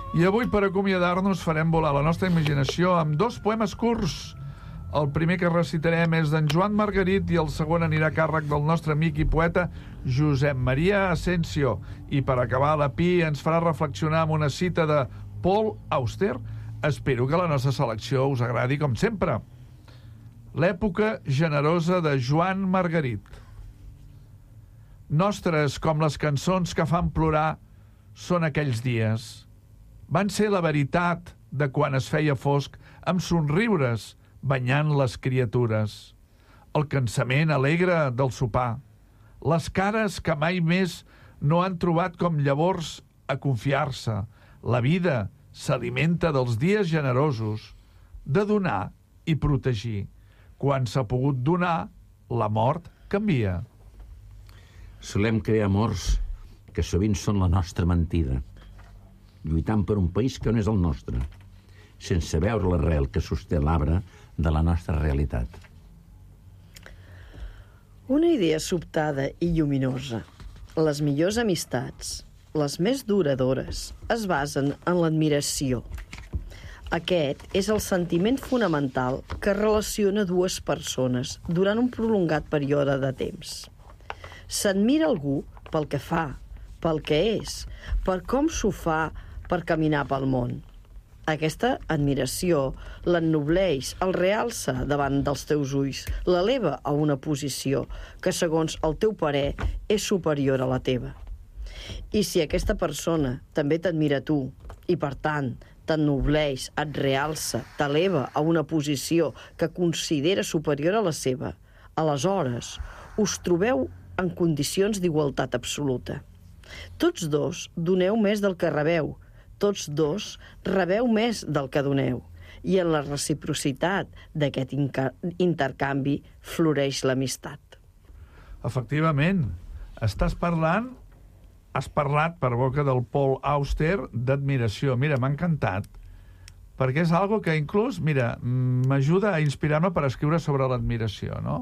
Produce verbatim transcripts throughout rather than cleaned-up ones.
I avui, per acomiadar-nos, farem volar la nostra imaginació amb dos poemes curts. El primer que recitarem és d'en Joan Margarit i el segon anirà a càrrec del nostre amic i poeta Josep Maria Asensio. I per acabar, la Pi ens farà reflexionar amb una cita de Paul Auster. Espero que la nostra selecció us agradi com sempre. L'època generosa de Joan Margarit. Nostres com les cançons que fan plorar són aquells dies. Van ser la veritat de quan es feia fosc amb somriures banyant les criatures. El cansament alegre del sopar. Les cares que mai més no han trobat com llavors a confiar-se. La vida s'alimenta dels dies generosos, de donar i protegir. Quan s'ha pogut donar, la mort canvia. Solem crear amors que sovint són la nostra mentida, lluitant per un país que no és el nostre, sense veure l'arrel que sosté l'arbre de la nostra realitat. Una idea sobtada i lluminosa. Les millors amistats, les més duradores, es basen en l'admiració. Aquest és el sentiment fonamental que relaciona dues persones durant un prolongat període de temps. S'admira algú pel que fa, pel que és, per com s'ho fa per caminar pel món. Aquesta admiració l'ennobleix, el realça davant dels teus ulls, l'eleva a una posició que, segons el teu parer, és superior a la teva. I si aquesta persona també t'admira a tu, i per tant t'ennobleix, et realça, t'eleva a una posició que considera superior a la seva, aleshores us trobeu en condicions d'igualtat absoluta. Tots dos doneu més del que rebeu, tots dos rebeu més del que doneu, i en la reciprocitat d'aquest intercanvi floreix l'amistat. Efectivament, estàs parlant, has parlat per boca del Paul Auster d'admiració. Mira, m'ha encantat, perquè és algo que inclús, mira, m'ajuda a inspirar-me per escriure sobre l'admiració, no?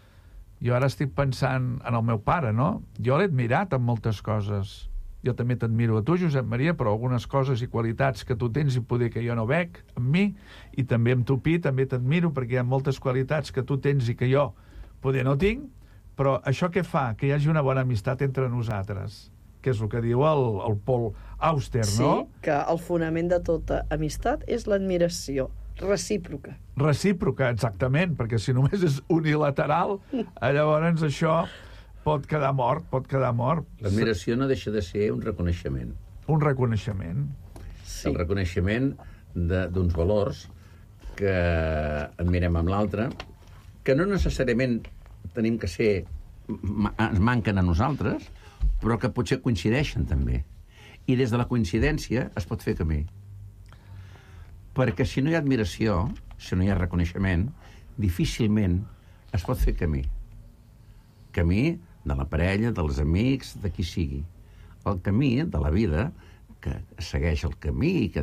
Jo ara estic pensant en el meu pare, no? Jo l'he admirat en moltes coses. Jo també t'admiro a tu, Josep Maria, però algunes coses i qualitats que tu tens i poder que jo no veig en mi, i també amb tu, Pi, també t'admiro perquè hi ha moltes qualitats que tu tens i que jo poder no tinc, però això què fa? Que hi hagi una bona amistat entre nosaltres, que és el que diu el, el Paul Auster, no? Sí, que el fonament de tota amistat és l'admiració recíproca. Recíproca, exactament, perquè si només és unilateral, llavors això pot quedar mort, pot quedar mort. L'admiració no deixa de ser un reconeixement. Un reconeixement. Sí. El reconeixement d'uns valors que admirem amb l'altre, que no necessàriament tenim que ser, ens manquen a nosaltres, però que potser coincideixen també. I des de la coincidència es pot fer camí. Perquè si no hi ha admiració, si no hi ha reconeixement, difícilment es pot fer camí. Camí de la parella, dels amics, de qui sigui. El camí de la vida, que segueix el camí, que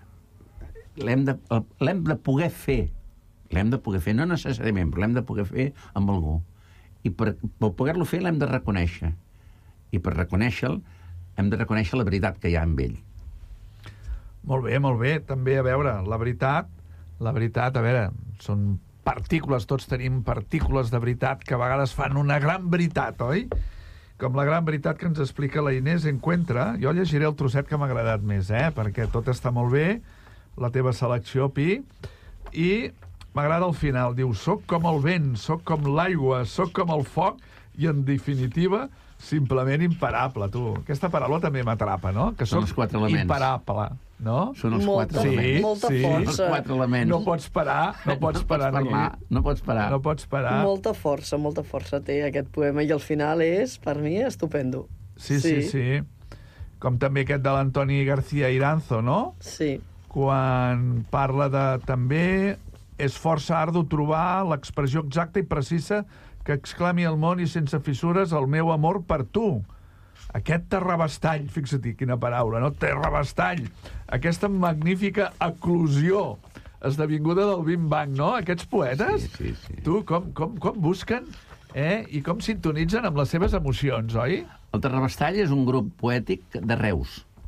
l'hem de, l'hem de poder fer. L'hem de poder fer, no necessàriament, però l'hem de poder fer amb algú. I per, per poder-lo fer l'hem de reconèixer. I per reconèixer-lo hem de reconèixer la veritat que hi ha amb ell. Molt bé, molt bé. També, a veure, la veritat, la veritat, a veure, són partícules, tots tenim partícules de veritat que a vegades fan una gran veritat, oi? Com la gran veritat que ens explica la Inés Encuentra. Jo llegiré el trosset que m'ha agradat més, eh? Perquè tot està molt bé, la teva selecció, Pi, i m'agrada el final. Diu, soc com el vent, soc com l'aigua, soc com el foc, i en definitiva, simplement imparable, tu. Aquesta paraula també m'atrapa, no? Que són els quatre elements. Imparable, no? Són els molta, quatre elements. Molta sí, força. Els quatre elements. No pots parar, no pots no parar pots parlar, aquí. no pots parar. No pots parar. Molta força, molta força té aquest poema, i el final és, per mi, estupendo. Sí, sí, sí. sí. Com també aquest de l'Antoni García Iranzo, no? Sí. Quan parla de, també, és força ardu trobar l'expressió exacta i precisa que exclami al món i sense fissures el meu amor per tu. Aquest terrabastall, fixa-t'hi quina paraula, no? Terrabastall. Aquesta magnífica eclosió esdevinguda del Big Bang, no? Aquests poetes, sí, sí, sí. Tu, com, com, com busquen eh? i com sintonitzen amb les seves emocions, oi? El Terrabastall és un grup poètic de Reus.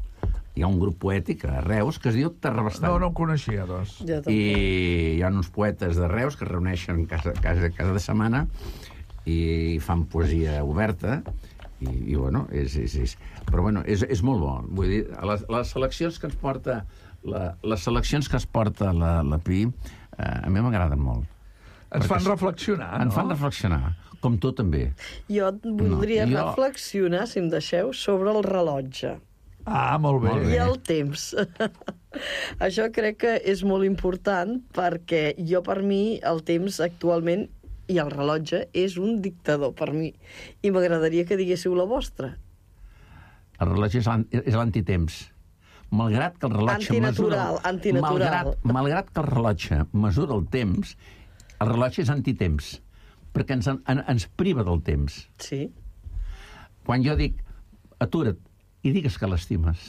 hi ha un grup poètic a Reus que es diu Terrabastant. No, no en coneixia, dos. Jo tampoc. I hi ha uns poetes de Reus que es reuneixen casa, casa, casa de setmana i fan poesia oberta i, i bueno, és, és, és... Però bueno, és, és molt bo. Vull dir, les, les seleccions que ens porta la, les seleccions que es porta la, la Pi eh, a mi m'agraden molt. Ens fan Perquè reflexionar, no? Ens fan reflexionar, com tu també. Jo voldria No, jo- reflexionar, si em deixeu, sobre el rellotge Ah, molt bé. Molt i bé. el temps. Això crec que és molt important perquè jo, per mi, el temps actualment i el rellotge és un dictador per mi. I m'agradaria que diguéssiu la vostra. El rellotge és l'an- és l'antitemps. Malgrat que el rellotge Antinatural, mesura... antinatural. Malgrat, malgrat que el rellotge mesura el temps, el rellotge és antitemps, perquè ens, en, ens priva del temps. Sí. Quan jo dic, atura't, i digues que l'estimes.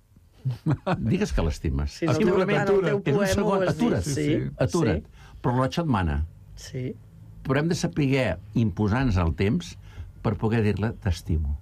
Digues que l'estimes. Si no, Simplement en el teu és un poema segon, ho has dit. atura't, Sí, sí, atura't. Però el rellotge et mana. Sí. Però hem de saber imposar-nos el temps per poder dir-le t'estimo.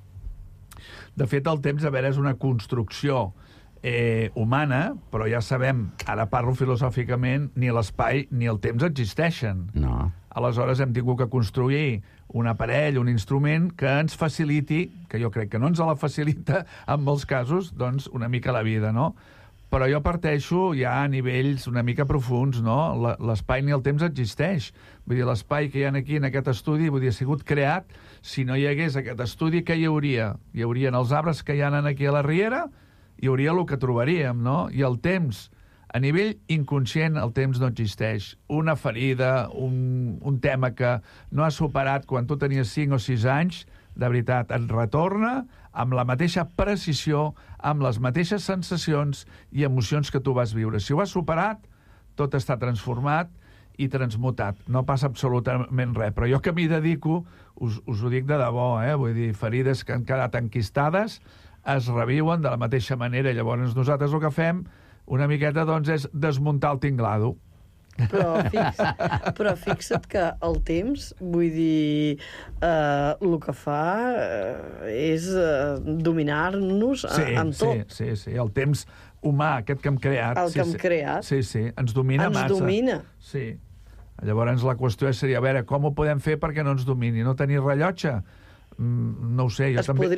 De fet, el temps, a veure, és una construcció eh, humana, però ja sabem, ara parlo filosòficament, ni l'espai ni el temps existeixen. No. Aleshores hem tingut que construir un aparell, un instrument que ens faciliti, que jo crec que no ens la facilita en molts casos, doncs una mica la vida, no? Però jo parteixo ja a nivells una mica profuns, no? La- L'espai ni el temps existeix. Vull dir, l'espai que hi ha aquí en aquest estudi, vull dir, ha sigut creat. Si no hi hagués aquest estudi, què hi hauria? Hi haurien els arbres que hi ha aquí a la riera, hi hauria el que trobaríem, no? I el temps, a nivell inconscient, el temps no existeix. Una ferida, un, un tema que no has superat quan tu tenies cinc o sis anys, de veritat, et retorna amb la mateixa precisió, amb les mateixes sensacions i emocions que tu vas viure. Si ho has superat, tot està transformat i transmutat. No passa absolutament res. Però jo que m'hi dedico, us, us ho dic de debò, eh? Vull dir, ferides que han quedat enquistades es reviuen de la mateixa manera. Llavors nosaltres el que fem una miqueta, doncs, és desmuntar el tinglado. Però, fix, però fixa't que el temps, vull dir, eh, el que fa eh, és eh, dominar-nos Sí, en sí, tot. sí, sí. El temps humà, aquest que hem creat. El sí, que hem sí. creat. Sí, sí, ens domina Ens massa. domina. Sí. Llavors la qüestió seria, a veure, com ho podem fer perquè no ens domini? No tenir rellotge? Mm, no ho sé, jo Es també... podria